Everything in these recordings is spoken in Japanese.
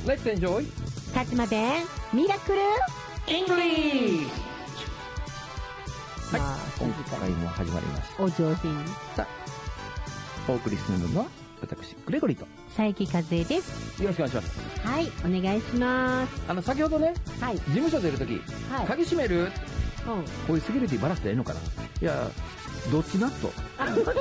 Let's enjoy たちま弁ミラクル English。 はい、 まあ今回も始まります。 お上品さあ、お送りするのは私グレゴリーと佐伯和恵です。 よろしくお願いします。 はい、お願いします。 先ほどね、 はい、 事務所出るとき、 はい、 鍵閉める、 うん、 こういうセキュリティバラしてええのかな。いや、どっちナットどっち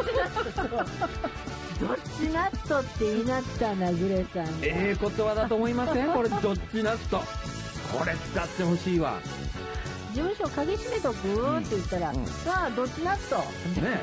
ナットって言いなったな、グレさん。 言葉だと思いませんこれ、どっちナット。これ使ってほしいわ。 事務所鍵閉めとくって言ったら、さあどっちナットね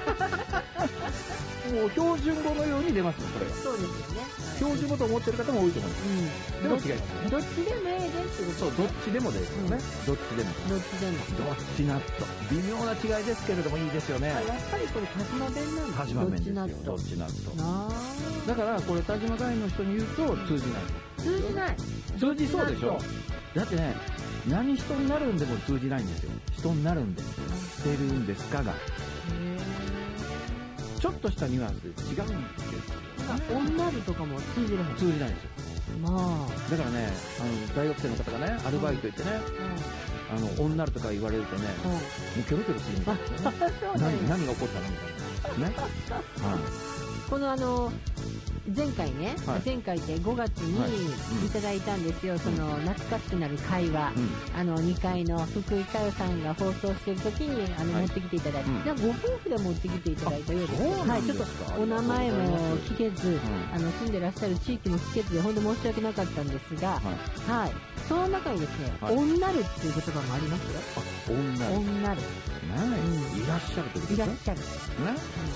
もう標準語のように出ますね、これは。 そうですよね。 標準語と思ってる方も多いと思います。でも違いますよね。 どっちでもええでってこと。 そう、どっちでもですよね。どっちでも。 どっちでも。 どっちナット。微妙な違いですけれどもいいですよね。 やっぱりこれ田島弁なんです。 田島弁ですよ。どっちナット。だからこれ田島外の人に言うと通じない。 通じない。 通じそうでしょ。だってね、何人になるんでも通じないんですよ。人になるんでしてるんですかが。ちょっとしたニュアンスで違うんですよ。 女るとかも通じない。 通じないんですよ。 まあ。 だからね、大学生の方がね、アルバイト行ってね、女るとか言われるとね、もうキョロキョロするみたいですよね。何が起こったのみたいな。ね。 この前回ね、前回で5月にいただいたんですよ、その懐かしくなる会話、2階の福井佳代さんが放送してる時に持ってきていただいて、ご夫婦で持ってきていただいたようです。はい、ちょっとお名前も聞けず、住んでらっしゃる地域も聞けずで本当申し訳なかったんですが、はい、その中にですね、女るっていう言葉もありますよ。女る。 いらっしゃるということですね。 いらっしゃる。ね。はい。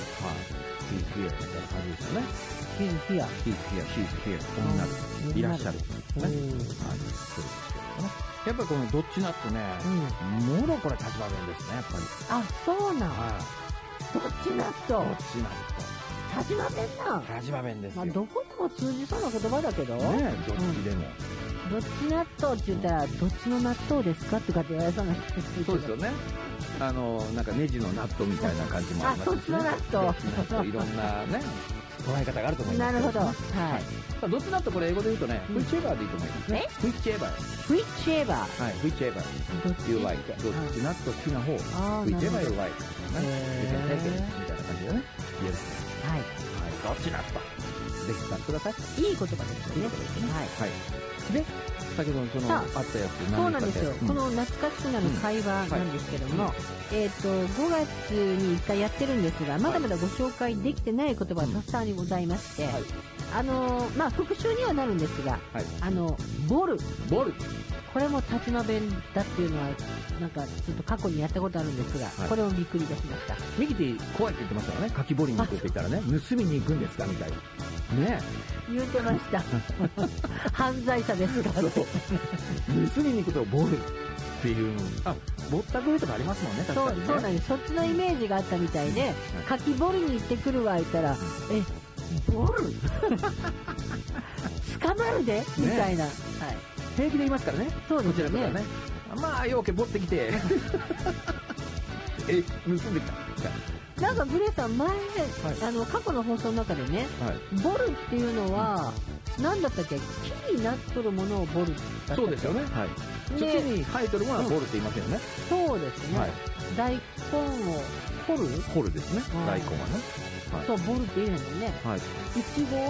He's here みたいな感じですよね。 He's here. He's here. 女る。いらっしゃる。ね。はい。そうですけどね。やっぱりこのどっちナットね、もろこれ立場弁ですね、やっぱり。 あ、そうなん。どっちナット。 どっちナット。 立場弁な。 立場弁ですよ。 まあどこでも通じそうな言葉だけど。 ね、どっちでも。 どっち納豆って言ったら、どっちの納豆ですかってかって言われそうな気がする。 そうですよね。なんかネジのナットみたいな感じもありますしね。 そっちの納豆。 いろんなね、捉え方があると思います。 なるほど。はい。 どっちナットこれ英語で言うとね、フィッチエバーでいいと思いますね。フィッチエバー。 フィッチエバー。 はい、フィッチエバー。どっちナット好きな方。フィッチエバーよ、ワイ。ね。みたいな感じでね。言える。 はい。 どっちナット。ぜひ使ってください。 いい言葉ですよね。 はい。で、先ほどあったやつ、 そうなんですよ。この懐かしくなる会話なんですけども、5月に1回やってるんですが、まだまだご紹介できてない言葉がたくさんございまして、まあ復習にはなるんですが、ボル。これも立間弁だっていうのは、なんかちょっと過去にやったことあるんですが、これもびっくりいたしました。 ミキティ怖いって言ってましたからね。かき堀に行くって言ったらね、盗みに行くんですかみたいな。ね言ってました。犯罪者ですから。 盗みに行くとボルっていう、ぼったくりとかありますもんね、確かにね。 そうなんです。そっちのイメージがあったみたいで、かき堀に行ってくるわ言ったら、ボル捕まるでみたいな。 平気で言いますからね。 そうですね。 まあ、ようけぼってきて。盗んできた。 なんかグレさん前、過去の放送の中でね、ボルっていうのは、何だったっけ、木になっとるものをボルだったっけ。 そうですよね。土に生えとるものはボルって言いますよね。 そうですね。大根を掘るですね。大根はね。 そう、ボルって言うのね。いちご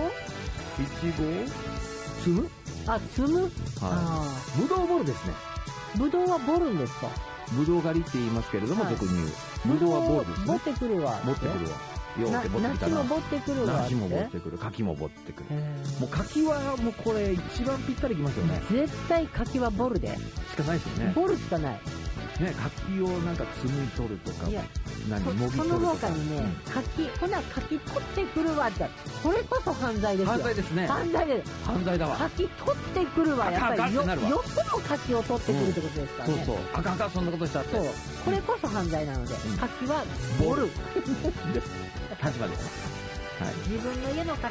摘む？ 摘む？ ぶどうボルですね。 ぶどうはボルんですか？ ぶどう狩りって言いますけれども、俗に言う。ぶどうはボルですね。 持ってくるわ。 ようけ持ってきたな。 梨も持ってくるわ。 梨も持ってくる。柿も持ってくる。もう柿はもうこれ一番ぴったりきますよね。 絶対柿はボルで。 しかないですよね。 ボルしかない。 ね、柿をなんか摘み取るとか、 その他にね、柿取ってくるわって、これこそ犯罪ですよ。 犯罪ですね。 犯罪だわ。柿取ってくるわ、やっぱりよくの柿を取ってくるってことですからね。 そう。あかんそんなことしたって。 そう。これこそ犯罪なので、柿はボル。 です。立場です。 自分の家の柿